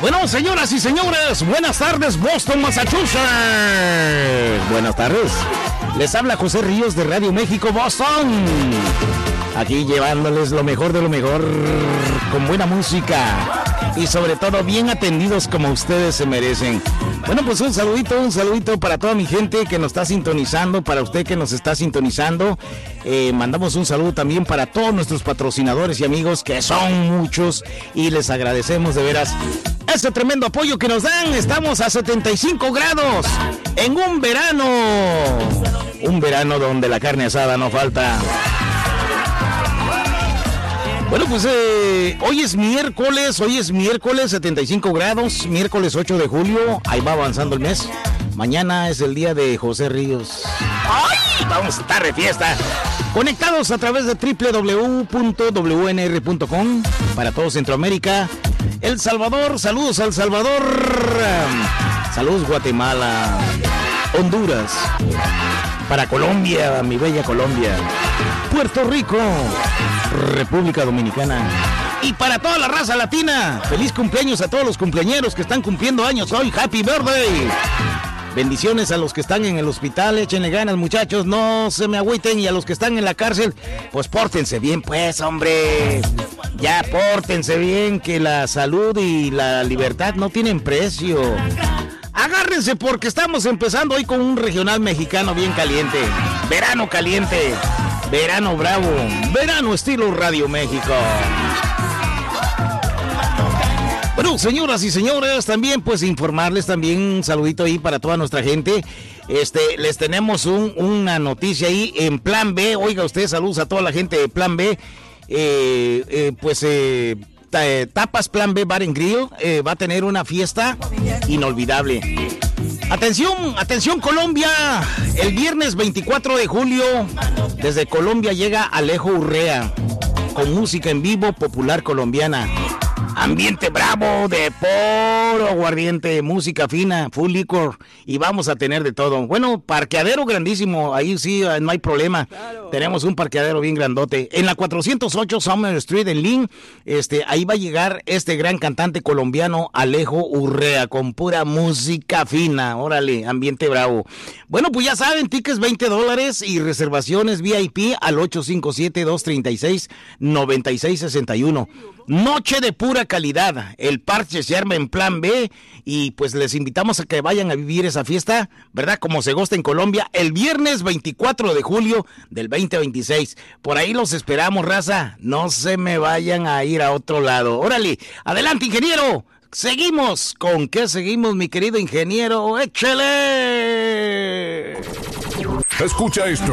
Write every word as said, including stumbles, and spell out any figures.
Bueno, señoras y señores, buenas tardes, Boston, Massachusetts. Buenas tardes. Les habla José Ríos de Radio México, Boston. Aquí llevándoles lo mejor de lo mejor, con buena música y sobre todo bien atendidos como ustedes se merecen. Bueno, pues un saludito, un saludito para toda mi gente que nos está sintonizando, para usted que nos está sintonizando. Eh, mandamos un saludo también para todos nuestros patrocinadores y amigos, que son muchos, y les agradecemos de veras ese tremendo apoyo que nos dan. Estamos a setenta y cinco grados en un verano, un verano donde la carne asada no falta. Bueno, pues eh, hoy es miércoles, hoy es miércoles, setenta y cinco grados, miércoles ocho de julio, ahí va avanzando el mes. Mañana es el día de José Ríos. ¡Ay! Vamos a estar de fiesta. Conectados a través de doble u doble u doble u punto w n r punto com para todo Centroamérica. El Salvador, saludos al Salvador. Saludos Guatemala, Honduras. Para Colombia, mi bella Colombia. Puerto Rico, República Dominicana. Y para toda la raza latina, feliz cumpleaños a todos los cumpleañeros que están cumpliendo años hoy. Happy birthday. Bendiciones a los que están en el hospital, échenle ganas, muchachos, no se me agüiten. Y a los que están en la cárcel, pues pórtense bien, pues, hombre. Ya pórtense bien, que la salud y la libertad no tienen precio. Agárrense porque estamos empezando hoy con un regional mexicano bien caliente. Verano caliente, verano bravo, verano estilo Radio México. Bueno, señoras y señores, también pues informarles también un saludito ahí para toda nuestra gente. Este, les tenemos un, una noticia ahí en Plan B. Oiga usted, saludos a toda la gente de Plan B. Eh, eh, pues eh, Tapas Plan B Bar and Grill eh, va a tener una fiesta inolvidable. Atención, atención Colombia, el viernes veinticuatro de julio, desde Colombia llega Alejo Urrea, con música en vivo popular colombiana. Ambiente bravo, de puro aguardiente, música fina, full liquor, y vamos a tener de todo. Bueno, parqueadero grandísimo, ahí sí no hay problema. Claro. Tenemos un parqueadero bien grandote. En la cuatrocientos ocho Summer Street en Lynn, este, ahí va a llegar este gran cantante colombiano Alejo Urrea, con pura música fina. Órale, ambiente bravo. Bueno, pues ya saben, tickets veinte dólares y reservaciones V I P al ocho cinco siete, dos tres seis, nueve seis seis uno. Noche de pura calidad, el parche se arma en Plan B y pues les invitamos a que vayan a vivir esa fiesta, ¿verdad? Como se gosta en Colombia, el viernes veinticuatro de julio del veinte veintiséis. Por ahí los esperamos, raza, no se me vayan a ir a otro lado. Órale, adelante, ingeniero. Seguimos, ¿con qué seguimos, mi querido ingeniero? ¡Échale! Escucha esto.